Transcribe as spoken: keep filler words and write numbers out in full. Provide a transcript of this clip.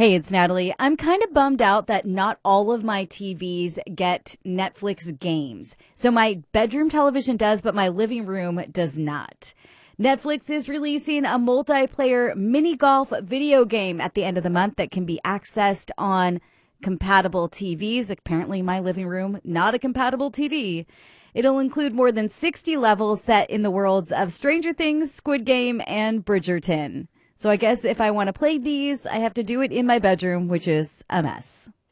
Hey, it's Natalie. I'm kind of bummed out that not all of my T Vs get Netflix games. So my bedroom television does, but my living room does not. Netflix is releasing a multiplayer mini golf video game at the end of the month that can be accessed on compatible T Vs. Apparently my living room, not a compatible T V. It'll include more than sixty levels set in the worlds of Stranger Things, Squid Game, and Bridgerton. So I guess if I want to play these, I have to do it in my bedroom, which is a mess.